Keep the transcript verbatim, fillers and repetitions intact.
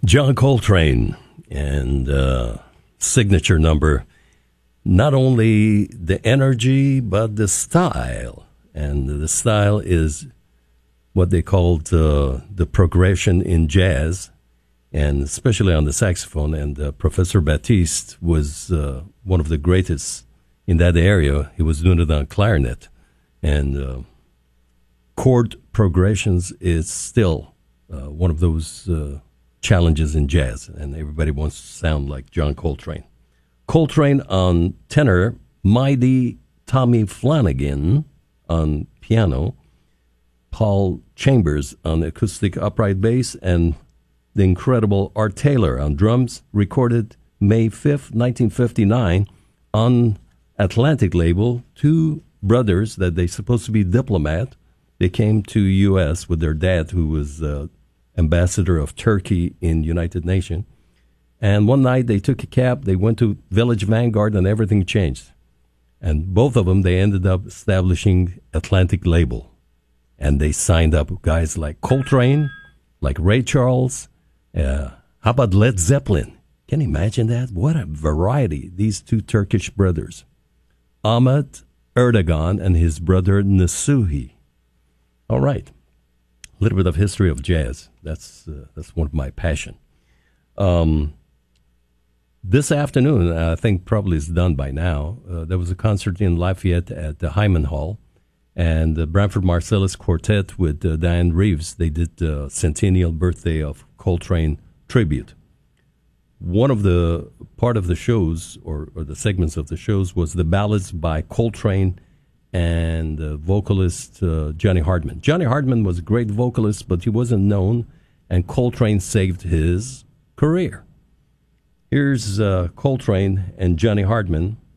John Coltrane and uh, signature number, not only the energy, but the style. And the style is what they called uh, the progression in jazz, and especially on the saxophone. And uh, Professor Baptiste was uh, one of the greatest in that area. He was doing it on clarinet. And uh, chord progressions is still uh, one of those uh, challenges in jazz, and everybody wants to sound like John Coltrane. Coltrane on tenor, mighty Tommy Flanagan on piano, Paul Chambers on acoustic upright bass, and the incredible Art Taylor on drums, recorded May fifth, nineteen fifty-nine on Atlantic label. Two brothers that they supposed to be diplomat. They came to U S with their dad, who was uh, ambassador of Turkey in United Nations. And one night they took a cab, they went to Village Vanguard, and everything changed. And both of them, they ended up establishing Atlantic label. And they signed up guys like Coltrane, like Ray Charles. Uh, how about Led Zeppelin? Can you imagine that? What a variety, these two Turkish brothers. Ahmet Erdogan and his brother Nasuhi. All right. A little bit of history of jazz. That's uh, that's one of my passion. Um, this afternoon, I think probably it's done by now, uh, there was a concert in Lafayette at the Hyman Hall, and the Branford Marsalis Quartet with uh, Diane Reeves, they did the uh, centennial birthday of Coltrane tribute. One of the part of the shows, or, or the segments of the shows, was the ballads by Coltrane and uh, vocalist uh, Johnny Hartman. Johnny Hartman was a great vocalist, but he wasn't known, and Coltrane saved his career. Here's uh, Coltrane and Johnny Hartman